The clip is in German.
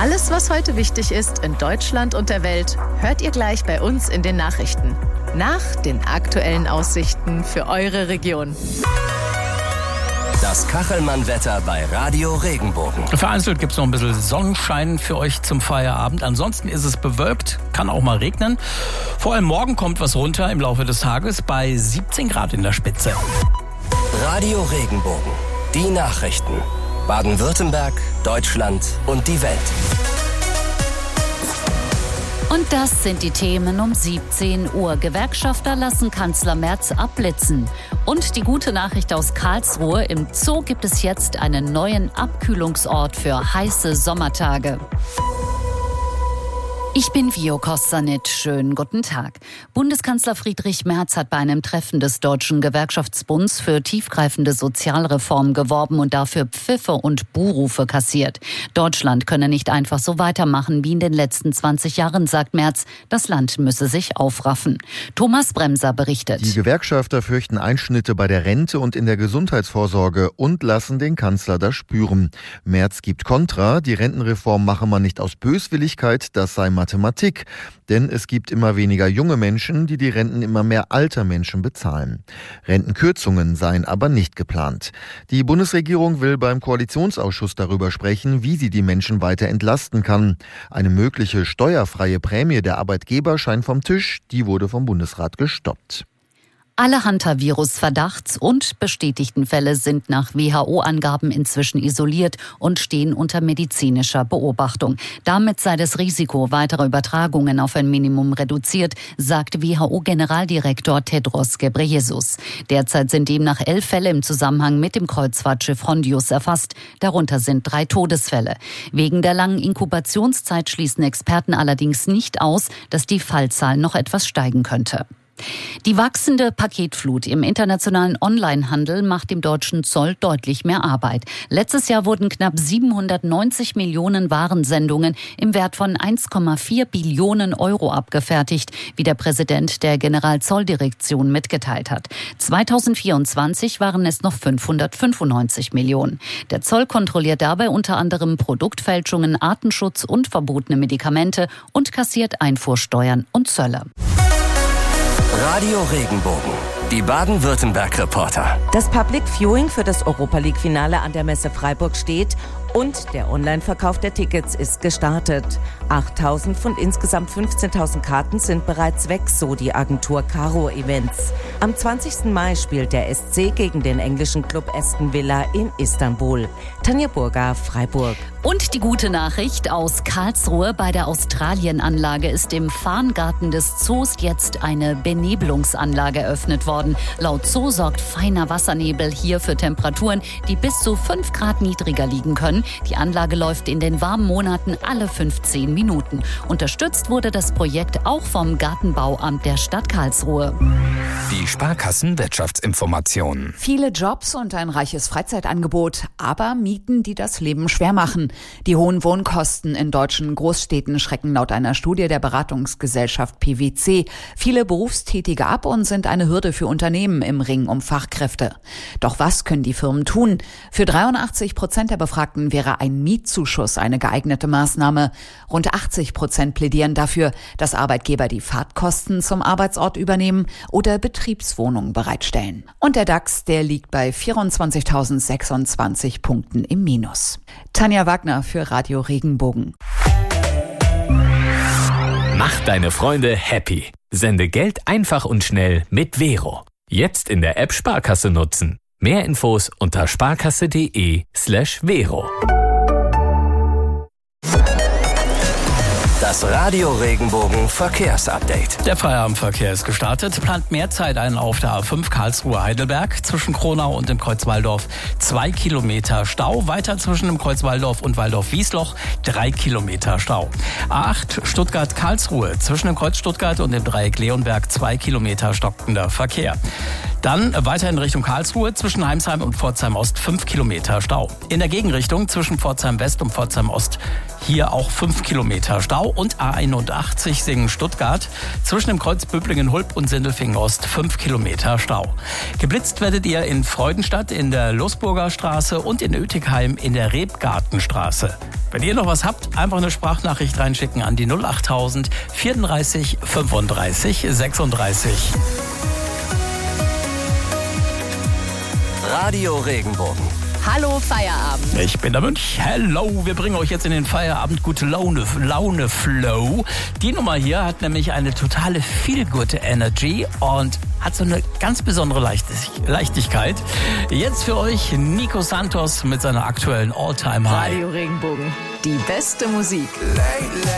Alles, was heute wichtig ist in Deutschland und der Welt, hört ihr gleich bei uns in den Nachrichten. Nach den aktuellen Aussichten für eure Region. Das Kachelmann-Wetter bei Radio Regenbogen. Vereinzelt gibt es noch ein bisschen Sonnenschein für euch zum Feierabend. Ansonsten ist es bewölkt, kann auch mal regnen. Vor allem morgen kommt was runter im Laufe des Tages bei 17 Grad in der Spitze. Radio Regenbogen. Die Nachrichten. Baden-Württemberg, Deutschland und die Welt. Und das sind die Themen um 17 Uhr. Gewerkschafter lassen Kanzler Merz abblitzen. Und die gute Nachricht aus Karlsruhe: Im Zoo gibt es jetzt einen neuen Abkühlungsort für heiße Sommertage. Ich bin Vio Kostanit. Schönen guten Tag. Bundeskanzler Friedrich Merz hat bei einem Treffen des Deutschen Gewerkschaftsbunds für tiefgreifende Sozialreformen geworben und dafür Pfiffe und Buhrufe kassiert. Deutschland könne nicht einfach so weitermachen wie in den letzten 20 Jahren, sagt Merz. Das Land müsse sich aufraffen. Thomas Bremser berichtet. Die Gewerkschafter fürchten Einschnitte bei der Rente und in der Gesundheitsvorsorge und lassen den Kanzler das spüren. Merz gibt Kontra. Die Rentenreform mache man nicht aus Böswilligkeit, das sei Mathematik, denn es gibt immer weniger junge Menschen, die Renten immer mehr alter Menschen bezahlen. Rentenkürzungen seien aber nicht geplant. Die Bundesregierung will beim Koalitionsausschuss darüber sprechen, wie sie die Menschen weiter entlasten kann. Eine mögliche steuerfreie Prämie der Arbeitgeber scheint vom Tisch, die wurde vom Bundesrat gestoppt. Alle Hantavirus-Verdachts- und bestätigten Fälle sind nach WHO-Angaben inzwischen isoliert und stehen unter medizinischer Beobachtung. Damit sei das Risiko weiterer Übertragungen auf ein Minimum reduziert, sagt WHO-Generaldirektor Tedros Ghebreyesus. Derzeit sind demnach 11 Fälle im Zusammenhang mit dem Kreuzfahrtschiff Hondius erfasst. Darunter sind 3 Todesfälle. Wegen der langen Inkubationszeit schließen Experten allerdings nicht aus, dass die Fallzahl noch etwas steigen könnte. Die wachsende Paketflut im internationalen Onlinehandel macht dem deutschen Zoll deutlich mehr Arbeit. Letztes Jahr wurden knapp 790 Millionen Warensendungen im Wert von 1,4 Billionen Euro abgefertigt, wie der Präsident der Generalzolldirektion mitgeteilt hat. 2024 waren es noch 595 Millionen. Der Zoll kontrolliert dabei unter anderem Produktfälschungen, Artenschutz und verbotene Medikamente und kassiert Einfuhrsteuern und Zölle. Radio Regenbogen, die Baden-Württemberg-Reporter. Das Public Viewing für das Europa-League-Finale an der Messe Freiburg steht und der Online-Verkauf der Tickets ist gestartet. 8.000 von insgesamt 15.000 Karten sind bereits weg, so die Agentur Caro Events. Am 20. Mai spielt der SC gegen den englischen Club Aston Villa in Istanbul. Tanja Burger, Freiburg. Und die gute Nachricht aus Karlsruhe: Bei der Australienanlage ist im Farngarten des Zoos jetzt eine Benebelungsanlage eröffnet worden. Laut Zoo sorgt feiner Wassernebel hier für Temperaturen, die bis zu 5 Grad niedriger liegen können. Die Anlage läuft in den warmen Monaten alle 15 Minuten. Unterstützt wurde das Projekt auch vom Gartenbauamt der Stadt Karlsruhe. Die Sparkassen-Wirtschaftsinformationen. Viele Jobs und ein reiches Freizeitangebot, aber Mieten, die das Leben schwer machen. Die hohen Wohnkosten in deutschen Großstädten schrecken laut einer Studie der Beratungsgesellschaft PwC viele Berufstätige ab und sind eine Hürde für Unternehmen im Ring um Fachkräfte. Doch was können die Firmen tun? Für 83% der Befragten wäre ein Mietzuschuss eine geeignete Maßnahme. Rund 80% plädieren dafür, dass Arbeitgeber die Fahrtkosten zum Arbeitsort übernehmen oder Betriebswohnungen bereitstellen. Und der DAX, der liegt bei 24.026 Punkten im Minus. Tanja Wagner für Radio Regenbogen. Mach deine Freunde happy. Sende Geld einfach und schnell mit Vero. Jetzt in der App Sparkasse nutzen. Mehr Infos unter sparkasse.de/Vero. Das Radio Regenbogen Verkehrsupdate. Der Feierabendverkehr ist gestartet, plant mehr Zeit ein auf der A5 Karlsruhe-Heidelberg zwischen Kronau und dem Kreuz Walldorf 2 Kilometer Stau, weiter zwischen dem Kreuz Walldorf und Walldorf-Wiesloch 3 Kilometer Stau. A8 Stuttgart-Karlsruhe zwischen dem Kreuz Stuttgart und dem Dreieck Leonberg 2 Kilometer stockender Verkehr. Dann weiter in Richtung Karlsruhe zwischen Heimsheim und Pforzheim Ost 5 Kilometer Stau. In der Gegenrichtung zwischen Pforzheim West und Pforzheim Ost hier auch 5 Kilometer Stau. Und A81 Singen-Stuttgart zwischen dem Kreuz Böblingen-Hulb und Sindelfingen Ost 5 Kilometer Stau. Geblitzt werdet ihr in Freudenstadt in der Losburger Straße und in Oetigheim in der Rebgartenstraße. Wenn ihr noch was habt, einfach eine Sprachnachricht reinschicken an die 08000 34 35 36. Radio Regenbogen. Hallo Feierabend. Ich bin der Mönch. Hello, wir bringen euch jetzt in den Feierabend gute Laune Flow. Die Nummer hier hat nämlich eine totale Feel-Good-Energy und hat so eine ganz besondere Leichtigkeit. Jetzt für euch Nico Santos mit seiner aktuellen All-Time-High. Radio Regenbogen, die beste Musik.